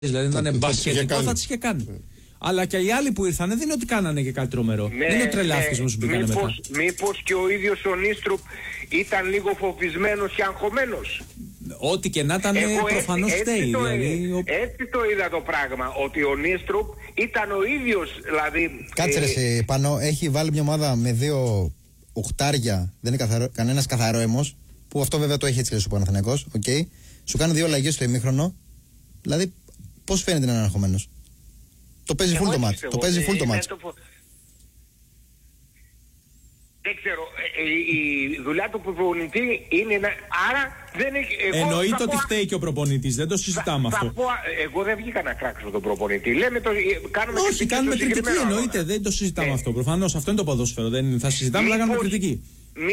Δηλαδή να ήταν μπασχετικό, θα τις είχε κάνει. Αλλά και οι άλλοι που ήρθαν δεν είναι ότι κάνανε και κάτι τρομερό. Δεν είναι τρελάθηκες όμως που μπήκανε μετά. Μήπως και ο ίδιος ο Νίστρουπ ήταν λίγο φοβισμένος και αγχωμένος. Ό,τι και να ήταν προφανώς φταίει. Έτσι το είδα το πράγμα. Ότι ο Νίστρουπ ήταν ο ίδιος. Δηλαδή, κάτσε ρε πάνω, έχει βάλει μια ομάδα με 2 οχτάρια. Δεν είναι κανένας καθαρόαιμος. Που αυτό βέβαια το έχει έτσι και ο Παναθηναϊκός. Okay. Σου κάνει 2 αλλαγές στο ημίχρονο. Δηλαδή, πώς φαίνεται να είναι αγχωμένος? Το παίζει full το μάτς. Το παίζει full το μάτς. Δεν ξέρω. Η δουλειά του προπονητή είναι να. Άρα δεν έχει. Εννοείται ότι φταίει και ο προπονητής. Δεν το συζητάμε αυτό. Εγώ δεν βγήκα να κράξω τον προπονητή. Λέμε όχι, κάνουμε κριτική. Εννοείται. Δεν το συζητάμε αυτό. Προφανώς αυτό είναι το ποδόσφαιρο. Θα συζητάμε, αλλά κάνουμε κριτική.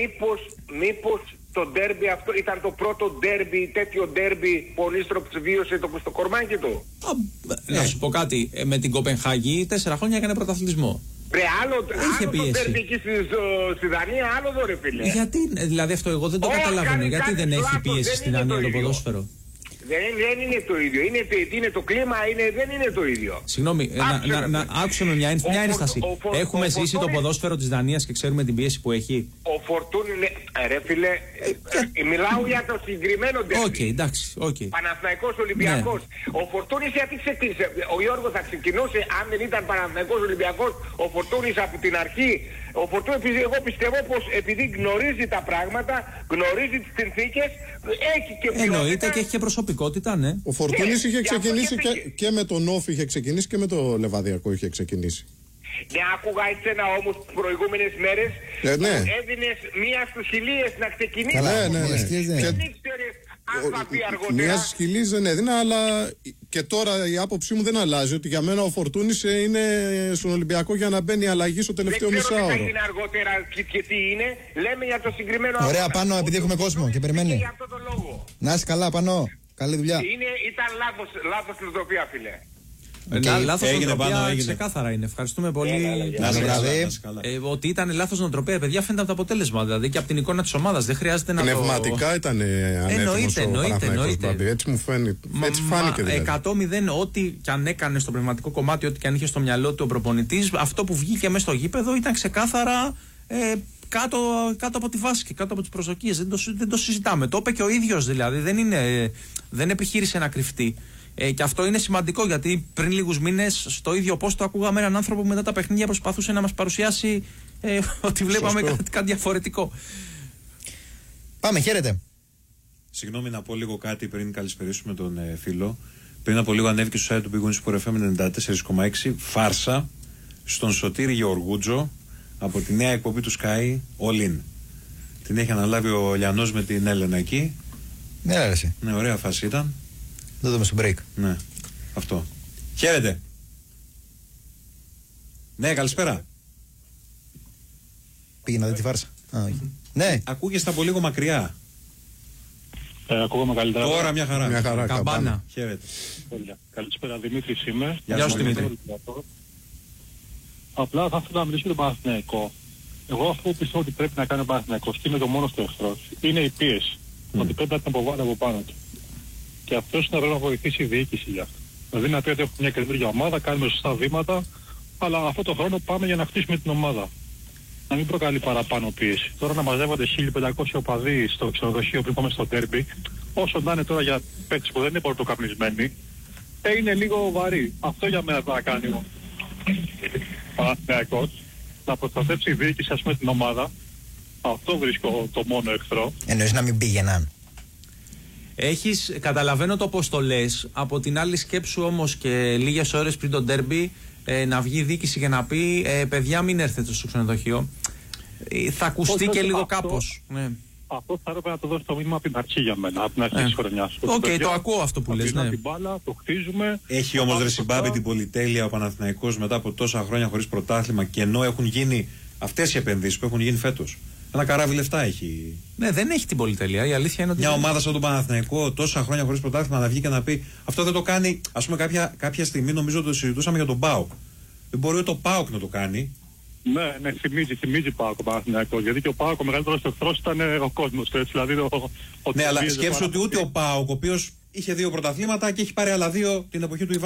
Μήπως το ντέρμπι αυτό ήταν το πρώτο ντέρμπι, τέτοιο ντέρμπι που ο Νίστρουπ βίωσε στο κορμάκι του? Να σου πω κάτι. Με την Κοπενχάγη 4 χρόνια έκανε πρωταθλητισμό. Άλλο το ντέρμπι εκεί στη Δανία, άλλο εδώ ρε φίλε. Γιατί, δηλαδή αυτό εγώ δεν το καταλαβαίνω. Γιατί δεν έχει πίεση στη Δανία το ποδόσφαιρο? Δεν είναι το ίδιο. Είναι το κλίμα, δεν είναι το ίδιο. Συγγνώμη, άκουσα με μια ένσταση. Έχουμε ζήσει το ποδόσφαιρο της Δανίας και ξέρουμε την πίεση που έχει. Ο Φορτούνη, ρε φίλε, μιλάω για το συγκεκριμένο ντέρμπι. Οκ, εντάξει. Παναθηναϊκός Ολυμπιακός. Ο Φορτούνης γιατί ξεκίνησε? Ο Γιώργος θα ξεκινούσε, αν δεν ήταν Παναθηναϊκός Ολυμπιακός, ο Φορτούνης από την αρχή. Ο Φορτούνης, εγώ πιστεύω πως επειδή γνωρίζει τα πράγματα, γνωρίζει τις συνθήκες, έχει και ποιότητα. Εννοείται και έχει και προσωπικότητα, ναι. Ο Φορτούνης είχε ξεκινήσει και με τον Όφη είχε ξεκινήσει και με το Λεβαδιακό είχε ξεκινήσει. Ναι, άκουγα εσένα όμως τις προηγούμενες μέρες έδινες μία στους χιλίες να ξεκινήσει. Καλά, ναι. Δεν ήξερες αν θα πει αργότερα. Μία στους χιλίες δεν έδινα, αλλά και τώρα η άποψή μου δεν αλλάζει. Ότι για μένα ο Φορτούνης είναι στον Ολυμπιακό για να μπαίνει αλλαγή στο τελευταίο μισάωρο. Δεν ξέρω τι θα γίνει αργότερα και τι είναι. Λέμε για το συγκεκριμένο. Ωραία, Πάνω, επειδή έχουμε κόσμο και περιμένει. Για αυτό το λόγο. Να είσαι καλά, Πάνω. Καλή δουλειά. Ήταν λάθος φιλοσοφία, φίλε. Λάθος νοοτροπία, ξεκάθαρα είναι. Ευχαριστούμε πολύ. Ότι ήταν λάθος νοοτροπία, παιδιά, φαίνεται από το αποτέλεσμα. Δηλαδή και από την εικόνα της ομάδας. Δεν χρειάζεται να το. Πνευματικά ήταν ανέτοιμος ο Παναθηναϊκός. Έτσι μου φαίνεται. Έτσι φάνηκε δηλαδή. 100-0, ό,τι και αν έκανε στο πνευματικό κομμάτι, ό,τι και αν είχε στο μυαλό του ο προπονητής, αυτό που βγήκε μέσα στο γήπεδο ήταν ξεκάθαρα κάτω από τη βάση και κάτω από τις προσδοκίες. Δεν το συζητάμε. Το είπε και ο ίδιος δηλαδή. Δεν επιχείρησε να κρυφτεί. Και αυτό είναι σημαντικό, γιατί πριν λίγους μήνες στο ίδιο πόστο ακούγαμε έναν άνθρωπο που μετά τα παιχνίδια προσπαθούσε να μας παρουσιάσει ότι βλέπαμε κάτι διαφορετικό. Πάμε, χαίρετε. Συγγνώμη να πω λίγο κάτι πριν καλησπερίσουμε τον φίλο. Πριν από λίγο ανέβηκε στο site του Big Win Sport FM 94,6 φάρσα στον Σωτήρη Γεωργούτζο από τη νέα εκπομπή του Sky All In. Την έχει αναλάβει ο Λιανός με την Έλενα εκεί. Ναι, άρεσε. Ναι, ωραία φάση ήταν. Δεν δούμε στο break. Ναι, αυτό. Χαίρετε. Ναι, καλησπέρα. Πήγε να δει τη φάρσα. Ναι. Ακούγεστε από λίγο μακριά. Ακούγαμε καλύτερα. Τώρα μια χαρά. Καμπάνα. Χαίρετε. Καλησπέρα, Δημήτρης είμαι. Γεια σου, Δημήτρη. Απλά θα ήθελα να μιλήσω για τον Παναθηναϊκό. Εγώ αυτό που πιστεύω ότι πρέπει να κάνει ο Παναθηναϊκός και είναι το μόνο του εχθρό είναι η πίεση. Ότι πρέπει να την αποβάλει από πάνω του. Και αυτός είναι να βοηθήσει η διοίκηση για αυτό. Δηλαδή να πει ότι έχουμε μια καινούργια ομάδα, κάνουμε σωστά βήματα, αλλά αυτό το χρόνο πάμε για να χτίσουμε την ομάδα. Να μην προκαλεί παραπάνω πίεση. Τώρα να μαζεύονται 1500 οπαδοί στο ξενοδοχείο πριν πάμε στο ντέρμπι, όσο να είναι τώρα για παίκτες που δεν είναι πρωτοκαπνισμένοι, είναι λίγο βαρύ. Αυτό για μένα θα κάνει ο Παναθηναϊκός, να προστατεύσει η διοίκηση ας πούμε την ομάδα. Αυτό βρίσκω το μόνο εχθρό. Εννοείς να μην πήγαιναν. Καταλαβαίνω το πώς το λες. Από την άλλη σκέψου όμως και λίγες ώρες πριν το ντέρμπι να βγει η διοίκηση και να πει παιδιά μην έρθετε στο ξενοδοχείο. Θα ακουστεί και λίγο κάπως. Ναι. Αυτό θα έπρεπε να το δώσει το μήνυμα από την αρχή για μένα, από την αρχή της χρονιάς. Το ακούω αυτό που λες. Ναι. Την μπάλα, το χτίζουμε. Έχει όμως ρε συμπάπη την πολυτέλεια ο Παναθηναϊκός μετά από τόσα χρόνια χωρίς πρωτάθλημα και ενώ έχουν γίνει αυτές οι επενδύσεις που έχουν γίνει φέτος. Ένα καράβι λεφτά έχει. Ναι, δεν έχει την πολυτέλεια. Η αλήθεια είναι ότι. Μια ομάδα σαν τον Παναθηναϊκό, τόσα χρόνια χωρίς πρωτάθλημα, να βγει και να πει αυτό δεν το κάνει. Ας πούμε, κάποια στιγμή νομίζω ότι το συζητούσαμε για τον ΠΑΟΚ. Δεν μπορεί το ΠΑΟΚ να το κάνει. Ναι, θυμίζει ΠΑΟΚ ο Παναθηναϊκός. Γιατί και ο ΠΑΟΚ ο μεγαλύτερος εχθρός ήταν ο κόσμος. Δηλαδή, ναι, αλλά σκέψου ότι ούτε ο ΠΑΟΚ, ο οποίος είχε 2 πρωταθλήματα και έχει πάρει άλλα 2 την εποχή του Ιβάν.